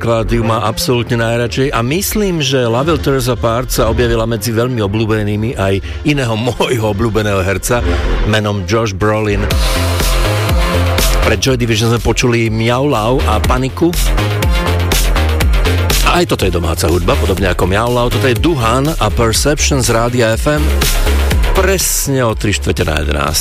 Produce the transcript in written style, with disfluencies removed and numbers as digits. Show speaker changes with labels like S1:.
S1: napríklad ju má absolútne najradšej a myslím, že Love Will Tear Us Apart sa objavila medzi veľmi obľúbenými aj iného môjho obľúbeného herca menom Josh Brolin. Pre Joy Division sme počuli Miau Lau a Paniku. A aj toto je domáca hudba, podobne ako Miau Lau. Toto je Duhan a Perception z Rádia FM. Presne o 3:45.